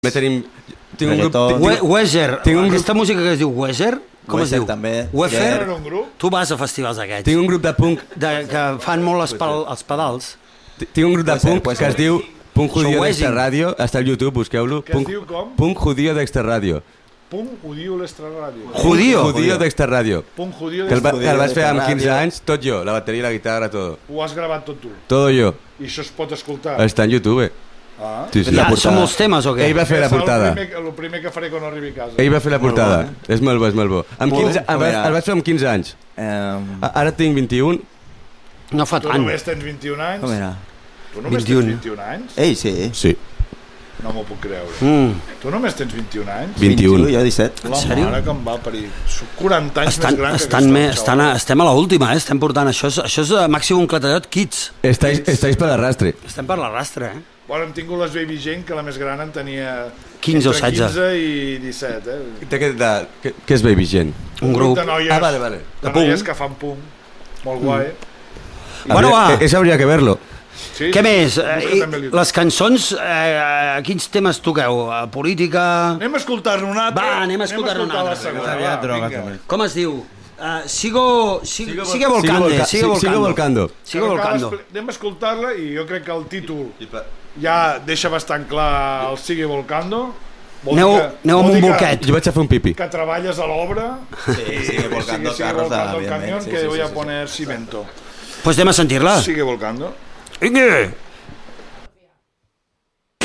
Tenim un grup... Weser, aquesta música que es diu Weser, com es diu? També. Weser, tu vas a festivals aquests. Tinc un grup de punk... que fan molt els pedals. Tinc un grup de punk que es diu Punk Judío d'Extra Radio, està al YouTube, busqueu-lo. Que es diu com? Punk Judío d'Extra Radio. Punk Judío d'Extra Radio. Judío d'Extra Radio. Punk Judío Que d'Extra Radio. el vaig fer amb 15 anys, tot jo, la bateria, la guitarra, todo. Ho has gravat tot tu? Todo yo. I això es pot escoltar? Està en YouTube. Ah. Sí, sí. Ja, són molts temes o què? Ell va fer la portada. El primer que faré quan arribi a casa. Ell va fer la portada. És molt bo, és molt bo. El vaig fer amb 15 anys. Ara tinc 21. No fa Tu tant. només tens 21 anys? Com era? Tu només tens 21 anys? Ei, sí. Sí. No m'ho puc creure. Tu només tens 21 anys? 21. Jo 17. La mare que em va parir. Soc 40 anys més gran que estem a l'última, estem portant això és màxim un clatallot kids. Estáis per l'arrastre. Estem per l'arrastre, Bueno, hem tingut les Baby Jane, que la més gran en tenia 15 o 16. 15 i 17, Què és Baby Gen? Un grup de noies, vale. de noies que fan punk. Molt guai. Bueno, va. Eso habría que verlo. Sí, Què més? busca també el YouTube. Les cançons, quins temes toqueu? Política... Anem a escoltar-ne un altre. Va, anem a escoltar-ne un altre. la segona. Aviat Va, droga, vinga. també. Com es diu? Sigue volcando. Sigo volcando. Sigue volcando. Anem a escoltar-la i jo crec que el títol ja deixa bastant clar el Sigue Volcando. Aneu amb un bolquet. Jo vaig a fer un pipi. Que treballes a l'obra. Sí, sigue volcando carros, el camión evidentment. que voy a poner cimento. Pues anem a sentir-la. Sigue Volcando. Vinga!